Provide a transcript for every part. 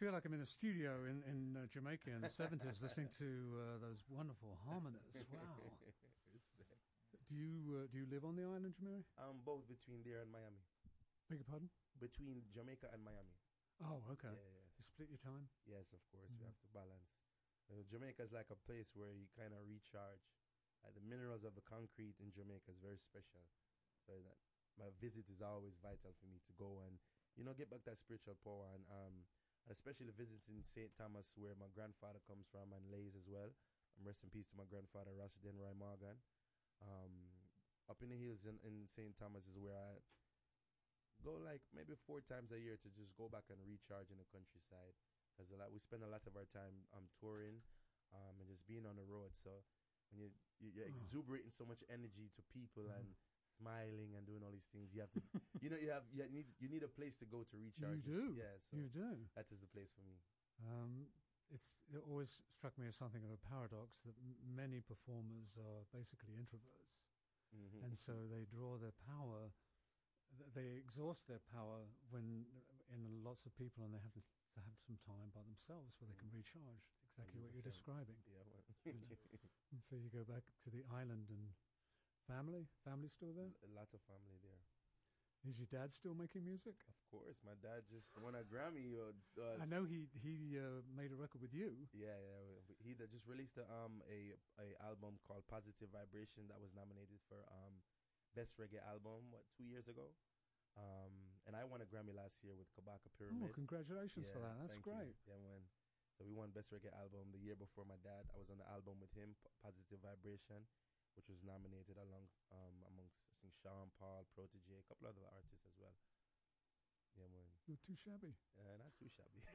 feel like I'm in a studio in Jamaica in the 70s listening to those wonderful harmonies. Wow. Respect. Do you live on the island, Jamaica? Both between there and Miami. Beg your pardon? Between Jamaica and Miami. Oh, okay. Yeah, yes. You split your time? Yes, of course. We have to balance. Jamaica is like a place where you kind of recharge. Like the minerals of the concrete in Jamaica is very special. So that my visit is always vital for me to go and, get back that spiritual power. And especially visiting St. Thomas, where my grandfather comes from, and lays as well. Rest in peace to my grandfather, Rashidin Roy Morgan. Up in the hills in St. Thomas is where I go like maybe 4 times a year to just go back and recharge in the countryside. Because we spend a lot of our time touring and just being on the road. So when you're exuberating so much energy to people and smiling and doing all these things, you have to, you need a place to go to recharge. You do. Yeah, so you do. That is the place for me. It always struck me as something of a paradox that many performers are basically introverts. Mm-hmm. And so they draw their power, they exhaust their power when in lots of people, and they have to have some time by themselves where they can recharge. Exactly 100%. What you're describing. Yeah. Well. And so you go back to the island and family still there? A lot of family there. Is your dad still making music? Of course, my dad just won a Grammy. I know he made a record with you. Yeah. He just released a album called Positive Vibration that was nominated for Best Reggae Album 2 years ago. And I won a Grammy last year with Kabaka Pyramid. Oh, congratulations for that! That's great. You. Yeah, so we won Best Reggae Album the year before my dad. I was on the album with him, Positive Vibration, which was nominated amongst I think Sean Paul, Protege, a couple other artists as well. Yeah, man. Not too shabby. Not too shabby.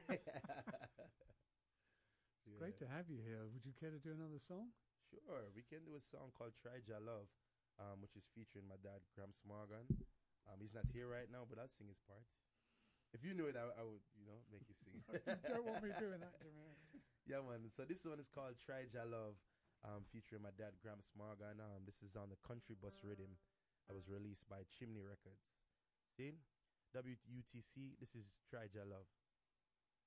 It's great to have you here. Would you care to do another song? Sure. We can do a song called Try Ja Love, which is featuring my dad, Gramps Morgan. He's not here right now, but I'll sing his part. If you knew it, I would, make you sing. You don't want me doing that, Jermaine. Yeah, man. So this one is called Try Ja Love, featuring my dad, Gramps Morgan. This is on the Country Bus Rhythm that was released by Chimney Records. See? WUTC, this is Try Ja Love.